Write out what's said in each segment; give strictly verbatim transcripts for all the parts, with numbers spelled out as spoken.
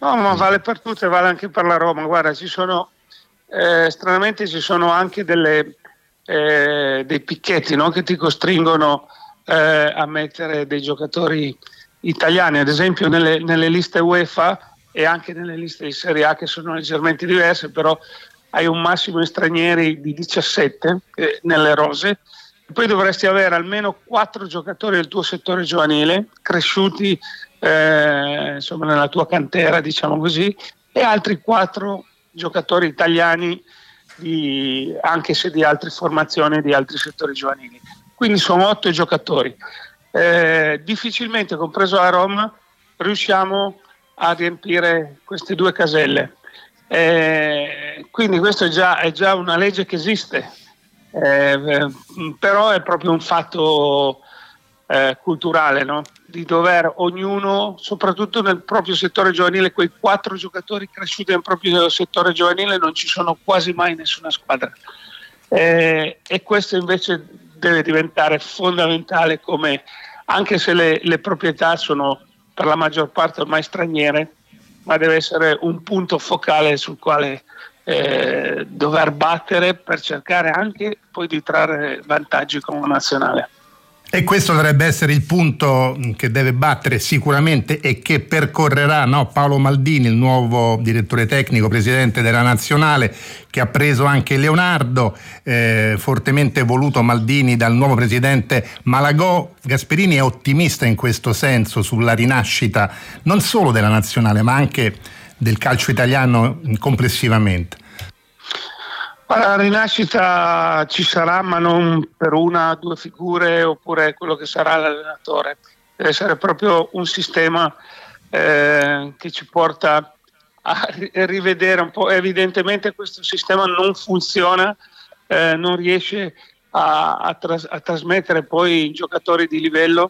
No, ma vale per tutte, vale anche per la Roma. Guarda, ci sono eh, stranamente ci sono anche delle, eh, dei picchetti, no? Che ti costringono eh, a mettere dei giocatori italiani, ad esempio nelle, nelle liste UEFA e anche nelle liste di Serie A, che sono leggermente diverse, però hai un massimo di stranieri di diciassette eh, nelle rose. Poi dovresti avere almeno quattro giocatori del tuo settore giovanile cresciuti eh, insomma nella tua cantera, diciamo così, e altri quattro giocatori italiani di, anche se di altre formazioni, di altri settori giovanili. Quindi sono otto giocatori. Eh, difficilmente, compreso la Roma, riusciamo a riempire queste due caselle. Eh, quindi questo è già, è già una legge che esiste. Eh, però è proprio un fatto eh, culturale, no? Di dover ognuno, soprattutto nel proprio settore giovanile, quei quattro giocatori cresciuti nel proprio settore giovanile non ci sono quasi mai in nessuna squadra, eh, e questo invece deve diventare fondamentale, come anche se le, le proprietà sono per la maggior parte ormai straniere, ma deve essere un punto focale sul quale Eh, dover battere per cercare anche poi di trarre vantaggi come nazionale. E questo dovrebbe essere il punto che deve battere sicuramente e che percorrerà, no, Paolo Maldini, il nuovo direttore tecnico, presidente della nazionale, che ha preso anche Leonardo, eh, fortemente voluto Maldini dal nuovo presidente Malagò. Gasperini è ottimista in questo senso sulla rinascita non solo della nazionale ma anche del calcio italiano complessivamente. La rinascita ci sarà, ma non per una o due figure oppure quello che sarà l'allenatore. Deve essere proprio un sistema eh, che ci porta a rivedere un po'. Evidentemente questo sistema non funziona, eh, non riesce a, a, tras- a trasmettere poi in giocatori di livello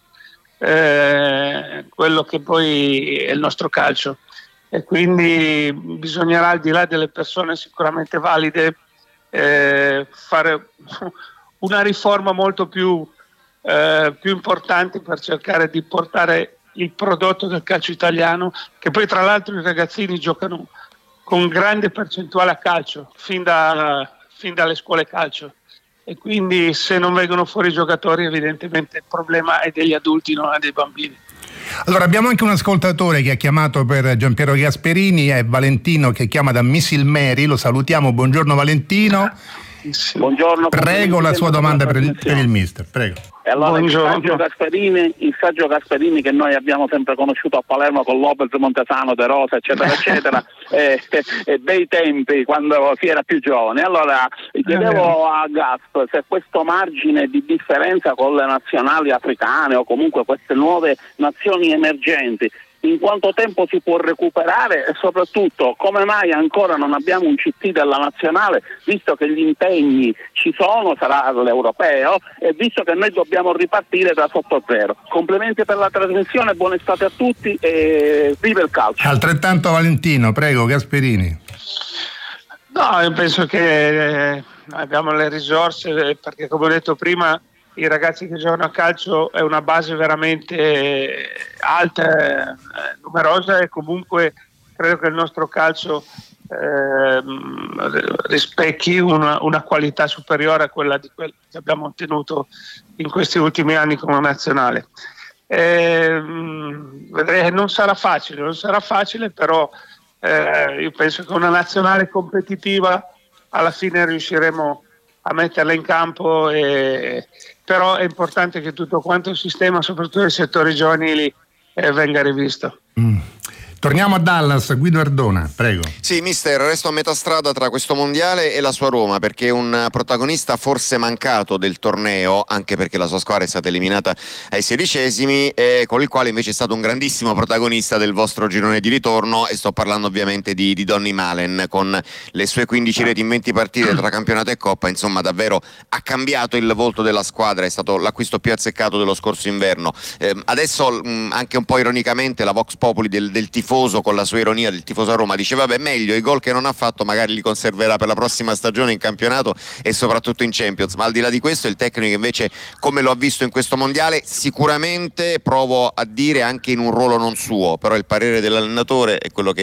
eh, quello che poi è il nostro calcio. E quindi bisognerà, al di là delle persone sicuramente valide, eh, fare una riforma molto più, eh, più importante per cercare di portare il prodotto del calcio italiano, che poi tra l'altro i ragazzini giocano con grande percentuale a calcio, fin, da, fin dalle scuole calcio, e quindi se non vengono fuori i giocatori evidentemente il problema è degli adulti, non è dei bambini. Allora abbiamo anche un ascoltatore che ha chiamato per Giampiero Gasperini, è Valentino, che chiama da Missilmeri, lo salutiamo. Buongiorno Valentino. Buongiorno. Prego la sua domanda per il, per il mister, prego. E allora il saggio, Gasperini, il saggio Gasperini che noi abbiamo sempre conosciuto a Palermo con Lopez, Montesano, De Rosa eccetera eccetera, e, e bei tempi quando si era più giovane. Allora chiedevo a Gasp se questo margine di differenza con le nazionali africane o comunque queste nuove nazioni emergenti in quanto tempo si può recuperare, e soprattutto come mai ancora non abbiamo un C T della nazionale, visto che gli impegni ci sono, sarà l'europeo, e visto che noi dobbiamo ripartire da sotto zero. Complimenti per la trasmissione, buona estate a tutti e viva il calcio. Altrettanto Valentino, prego Gasperini. No, io penso che eh, abbiamo le risorse, perché come ho detto prima i ragazzi che giocano a calcio è una base veramente alta, eh, numerosa, e comunque credo che il nostro calcio eh, rispecchi una, una qualità superiore a quella di quella che abbiamo ottenuto in questi ultimi anni come nazionale. Eh, vedrei, non sarà facile, non sarà facile, però eh, io penso che una nazionale competitiva alla fine riusciremo a metterla in campo, e, però è importante che tutto quanto il sistema, soprattutto nei settori giovanili, eh, venga rivisto. Mm. Torniamo a Dallas, Guido Ardona, prego. Sì, mister, resto a metà strada tra questo mondiale e la sua Roma, perché è un protagonista forse mancato del torneo, anche perché la sua squadra è stata eliminata ai sedicesimi, e con il quale invece è stato un grandissimo protagonista del vostro girone di ritorno, e sto parlando ovviamente di, di Donny Malen, con le sue quindici reti in venti partite tra campionato e coppa. Insomma, davvero ha cambiato il volto della squadra, è stato l'acquisto più azzeccato dello scorso inverno. Eh, adesso mh, anche un po' ironicamente la Vox Populi del, del tifo con la sua ironia del tifoso a Roma dice vabbè, meglio i gol che non ha fatto magari li conserverà per la prossima stagione in campionato e soprattutto in Champions. Ma al di là di questo, il tecnico invece come lo ha visto in questo mondiale? Sicuramente, provo a dire, anche in un ruolo non suo, però il parere dell'allenatore è quello che